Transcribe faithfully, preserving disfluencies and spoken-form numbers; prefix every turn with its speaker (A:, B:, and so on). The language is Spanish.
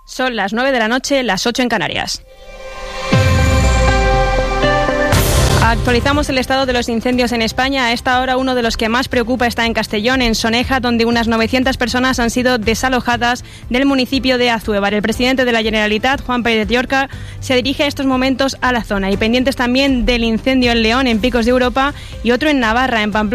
A: Son las nueve de la noche, las ocho en Canarias. Actualizamos el estado de los incendios en España. A esta hora uno de los que más preocupa está en Castellón, en Soneja, donde unas novecientas personas han sido desalojadas del municipio de Azuévar. El presidente de la Generalitat, Juan Pérez de Llorca, se dirige a estos momentos a la zona. Y pendientes también del incendio en León, en Picos de Europa, y otro en Navarra, en Pamplona.